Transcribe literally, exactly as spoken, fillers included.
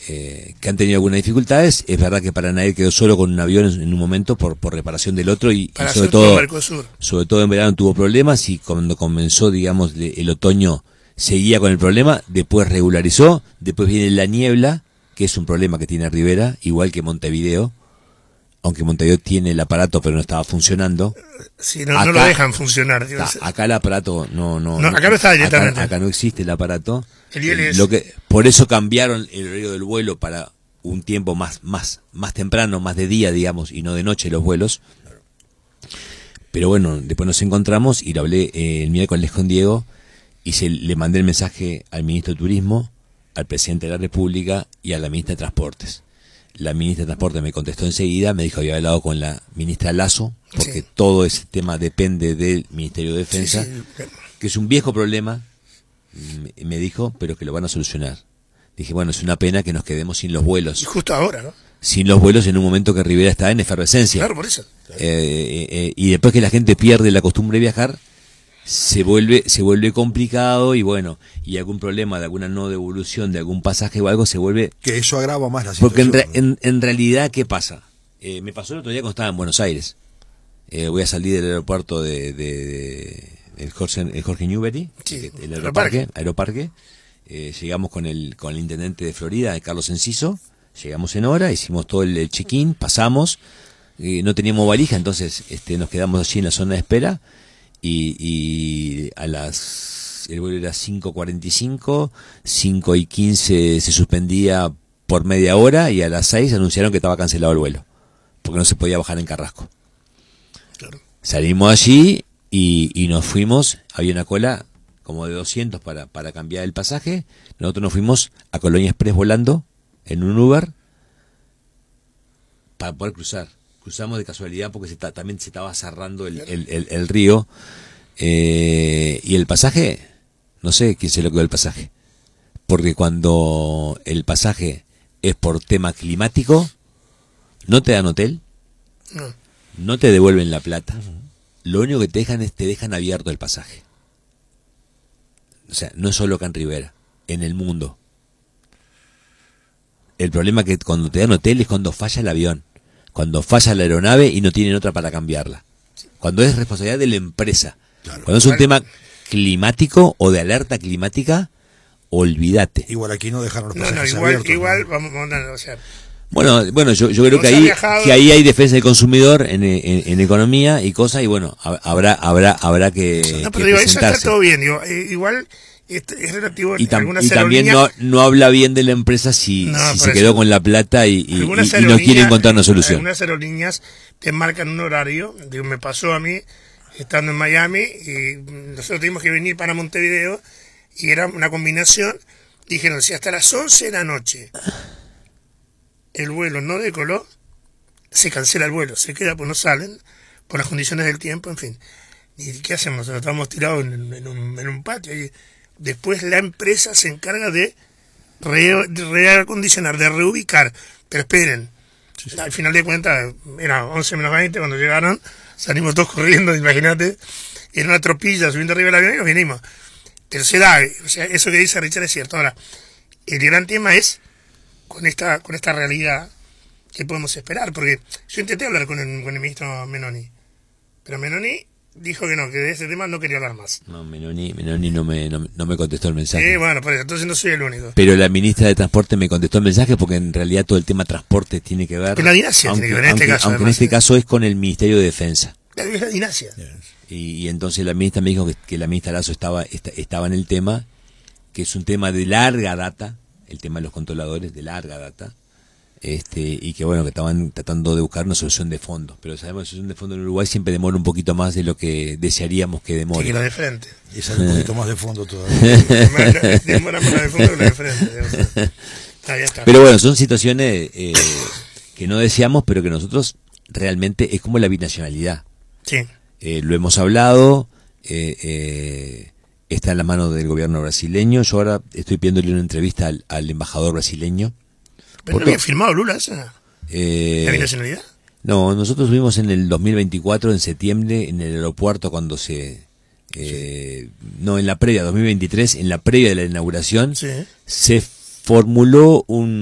eh, que han tenido algunas dificultades. Es verdad que Paranair quedó solo con un avión en, en un momento por, por reparación del otro y, y sobre todo, sobre todo en verano tuvo problemas y cuando comenzó, digamos, el otoño seguía con el problema, después regularizó, después viene la niebla, que es un problema que tiene Rivera, igual que Montevideo, aunque Montevideo tiene el aparato pero no estaba funcionando. Sí, no, acá, no lo dejan funcionar. Está, acá el aparato no, no, no, acá no está directamente. Acá, acá no existe el aparato. El I L S. Lo que, por eso cambiaron el horario del vuelo para un tiempo más, más, más temprano, más de día, digamos, y no de noche los vuelos. Pero bueno, después nos encontramos y lo hablé eh, el miércoles con Diego y se, le mandé el mensaje al ministro de Turismo, al presidente de la República y a la ministra de Transportes. La ministra de Transporte me contestó enseguida, me dijo que había hablado con la ministra Lasso, porque sí. todo ese tema depende del Ministerio de Defensa, sí, sí. que es un viejo problema, me dijo, pero que lo van a solucionar. Dije, bueno, es una pena que nos quedemos sin los vuelos. Y justo ahora, ¿no? Sin los vuelos en un momento que Rivera está en efervescencia. Claro, por eso. Claro. Eh, eh, eh, y después que la gente pierde la costumbre de viajar, se vuelve se vuelve complicado y bueno, y algún problema de alguna no devolución de algún pasaje o algo se vuelve... Que eso agrava más la situación. Porque en, re, en, en realidad, ¿qué pasa? Eh, me pasó el otro día cuando estaba en Buenos Aires. Eh, voy a salir del aeropuerto de, de, de el Jorge, el Jorge Newbery, sí, el aeroparque, aeroparque. Eh, llegamos con el con el intendente de Florida, Carlos Enciso, llegamos en hora, hicimos todo el, el check-in, pasamos, eh, no teníamos valija, entonces este nos quedamos allí en la zona de espera. Y, y a las el vuelo era cinco cuarenta y cinco, cinco y quince se suspendía por media hora y a las seis anunciaron que estaba cancelado el vuelo porque no se podía bajar en Carrasco. Claro. Salimos allí y, y nos fuimos, había una cola como de doscientos para, para cambiar el pasaje. Nosotros nos fuimos a Colonia Express volando en un Uber para poder cruzar. Cruzamos de casualidad porque se ta, también se estaba cerrando el, el, el, el río. Eh, y el pasaje, no sé quién se lo quedó el pasaje. Porque cuando el pasaje es por tema climático, no te dan hotel, no, no te devuelven la plata. Lo único que te dejan es te dejan abierto el pasaje. O sea, no es solo acá en Rivera, en el mundo. El problema es que cuando te dan hotel es cuando falla el avión. Cuando falla la aeronave y no tienen otra para cambiarla. Cuando es responsabilidad de la empresa. Claro. Cuando es un tema climático o de alerta climática, olvídate. Igual aquí no dejaron los pasajes no, no, igual, abiertos. Igual, ¿no? vamos, vamos a, o sea, bueno, bueno, yo, yo creo que ahí, que ahí hay defensa del consumidor en, en, en economía y cosas, y bueno, habrá, habrá, habrá que, no, pero que digo, presentarse. eso está todo bien, digo, igual es, es relativo y, tam, algunas y también no, no habla bien de la empresa si, no, si se eso. quedó con la plata y, y, y, y no quiere encontrar una solución. Algunas aerolíneas te marcan un horario, digo, me pasó a mí estando en Miami y nosotros tuvimos que venir para Montevideo y era una combinación, dijeron, si hasta las once de la noche el vuelo no decoló, se cancela el vuelo, se queda, pues no salen por las condiciones del tiempo, en fin. ¿Y qué hacemos? Nosotros estábamos tirados en, en, un, en un patio y después la empresa se encarga de reacondicionar, de reubicar. Pero esperen, sí, sí. Al final de cuentas, era once menos veinte cuando llegaron, salimos todos corriendo, imagínate, era una tropilla subiendo arriba del avión y nos vinimos. Pero se da, o sea, eso que dice Richard es cierto. Ahora, el gran tema es con esta con esta realidad que podemos esperar, porque yo intenté hablar con el, con el ministro Menoni, pero Menoni dijo que no, que de ese tema no quería hablar más. No, Menoni, Menoni no me no, no me contestó el mensaje. Sí, bueno, pues entonces no soy el único. Pero la ministra de Transporte me contestó el mensaje porque en realidad todo el tema transporte tiene que ver... Con la dinasia aunque, tiene que ver en aunque, este caso. Aunque además, en este caso es con el Ministerio de Defensa. La, la dinasia. Y, y entonces la ministra me dijo que, que la ministra Lasso estaba, esta, estaba en el tema, que es un tema de larga data, el tema de los controladores, de larga data, este y que bueno, que estaban tratando de buscar una solución de fondo, pero sabemos que la solución de fondo en Uruguay siempre demora un poquito más de lo que desearíamos que demore. Sí, que la de frente. Y sale un poquito más de fondo todavía. Demora más la de fondo que la de frente. Ah, ya está. Pero bueno, son situaciones eh, que no deseamos, pero que nosotros realmente es como la binacionalidad. Sí. Eh, lo hemos hablado, eh, eh, está en la mano del gobierno brasileño. Yo ahora estoy pidiéndole una entrevista al, al embajador brasileño. ¿Pero no había firmado Lula esa? Eh, ¿La binacionalidad? No, nosotros estuvimos en el dos mil veinticuatro, en septiembre, en el aeropuerto cuando se... Eh, sí. No, en la previa, dos mil veintitrés, en la previa de la inauguración, sí. se formuló un